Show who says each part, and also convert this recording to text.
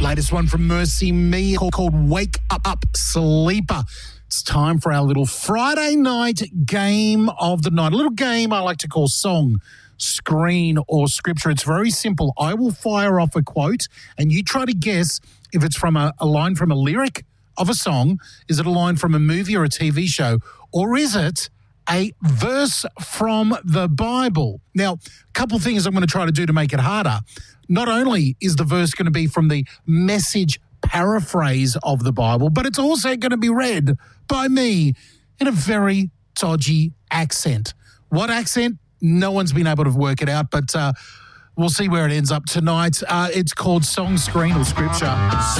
Speaker 1: Latest one from Mercy Me called Wake Up Sleeper. It's time for our little Friday night game of the night. A little game I like to call Song, Screen or Scripture. It's very simple. I will fire off a quote and you try to guess if it's from a line from a lyric of a song. Is it a line from a movie or a TV show? Or is it a verse from the Bible? Now, a couple things I'm going to try to do to make it harder. Not only is the verse going to be from the Message paraphrase of the Bible, but it's also going to be read by me in a very dodgy accent. What accent? No one's been able to work it out, but we'll see where it ends up tonight. It's called Song, Screen or Scripture.